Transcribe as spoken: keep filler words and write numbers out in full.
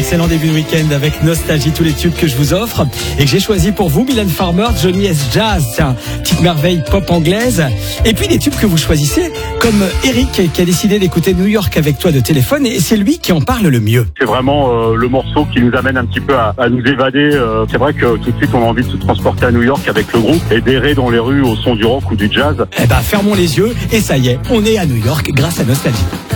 excellent début de week-end avec Nostalgie, tous les tubes que je vous offre et que j'ai choisi pour vous. Mylène Farmer, Johnny S. Jazz, tiens, petite merveille pop anglaise. Et puis des tubes que vous choisissez, comme Eric qui a décidé d'écouter New York avec toi de téléphone, et c'est lui qui en parle le mieux. C'est vraiment euh, le morceau qui nous amène un petit peu à, à nous évader. Euh, c'est vrai que tout de suite on a envie de se transporter à New York avec le groupe et d'errer dans les rues au son du rock ou du jazz. Eh ben fermons les yeux et ça y est, on est à New York grâce à Nostalgie.